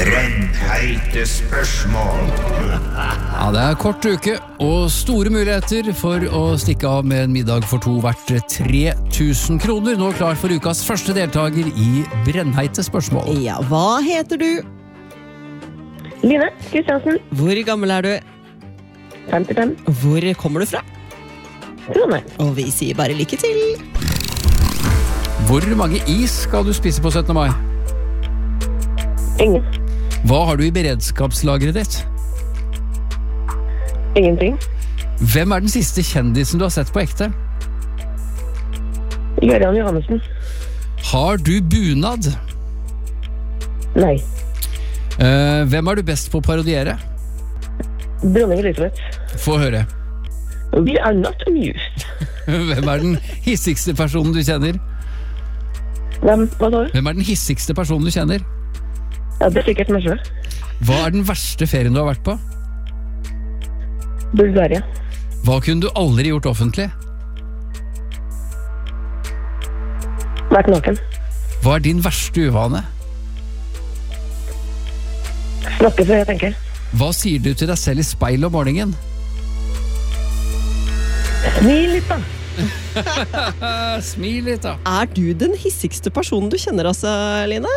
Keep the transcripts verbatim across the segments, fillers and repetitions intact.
Brennheite spørsmål. Ja, det er kort uke og store muligheter for å stikke av med en middag for to verdt tre tusen kroner. Nå klar for ukas første deltaker i Brennheite spørsmål. Ja, hva heter du? Line Kristiansen. Hvor gammel er du? femtifem. Hvor kommer du fra? Trondheim. Og vi sier bare lykke til. Hvor mange is skal du spise på syttende mai? Ingen. Hva har du i beredskapslageret ditt? Ingenting. Hvem er den siste kjendisen du har sett på ekte? Gøran Johannessen. Har du bunad? Nei. Eh, hvem er du best på å parodiere? Dronning Elisabeth. Få høre. We are not amused. Hvem er den hissigste personen du kjenner? Hvem? Hva sa du? Hvem er den hissigste personen du kjenner? Ja, det er sikkert meg selv. Hva er den verste ferien du har vært på? Bulgaria. Hva kunne du aldri gjort offentlig? Vært naken. Hva er din verste uvane? Snakke før jeg tenker. Hva sier du til deg selv i speil om morgenen? Smil litt da. Smil litt da. Er du den hissigste personen du kjenner, altså, Line?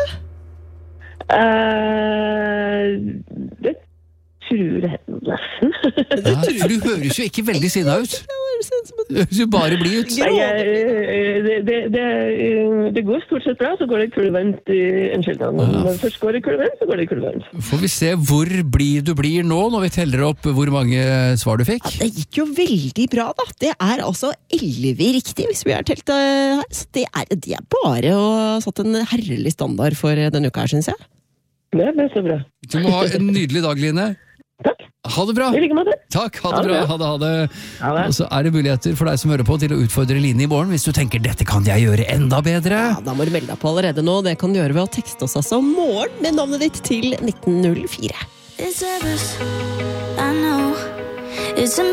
Uh, det tror jeg nesten. Ja, for du høres jo ikke veldig sinna ut. Du høres jo bare blid ut. Nei, jeg, det, det, det, det går stort sett bra, så går det kulvent i en skiltang. Når det først går det kulvent, så går det kulvent. Får vi se hvor blid du blir nå, når vi teller opp hvor mange svar du fikk. Ja, det gikk jo veldig bra da. Det er altså elleve riktig hvis vi har telt det her. Så det er, det er bare å satt en herlig standard for denne uka her, synes jeg. Det er så bra. Du må ha en nydelig dag, Line. Takk. Ha det bra. I like måte. Takk, ha det bra. Ha det, ha det. Ha det. Og så er det muligheter for deg som hører på til å utfordre Line i morgen hvis du tenker dette kan jeg gjøre enda bedre. Ja, da må du melde deg på allerede nå. Det kan du gjøre ved å tekste oss altså morgen med navnet ditt til nitten null fire. It's a bus, I know. It's a